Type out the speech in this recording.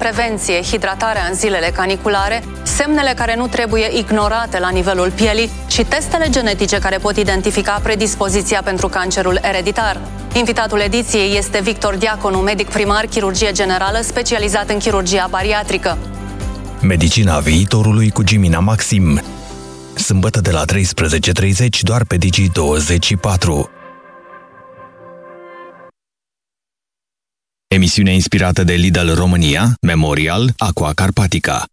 prevenție, hidratarea în zilele caniculare, semnele care nu trebuie ignorate la nivelul pielii și testele genetice care pot identifica predispoziția pentru cancerul ereditar. Invitatul ediției este Victor Diaconu, medic primar, chirurgie generală, specializat în chirurgia bariatrică. Medicina viitorului cu Gimina Maxim. Sâmbătă de la 13:30 doar pe Digi24. Emisiune inspirată de Lidl România, Memorial, Aqua Carpatica.